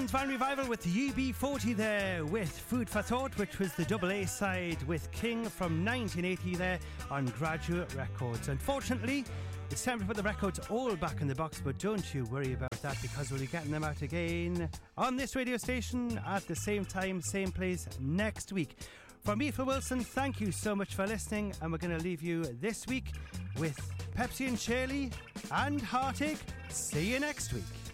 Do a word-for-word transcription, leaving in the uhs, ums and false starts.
Wilson's Van Revival with the U B forty there with Food for Thought, which was the double A side with King from nineteen eighty there on Graduate Records. Unfortunately, it's time to put the records all back in the box, but don't you worry about that because we'll be getting them out again on this radio station at the same time, same place next week. From me, Phil Wilson, thank you so much for listening, and we're going to leave you this week with Pepsi and Shirley and Heartache. See you next week.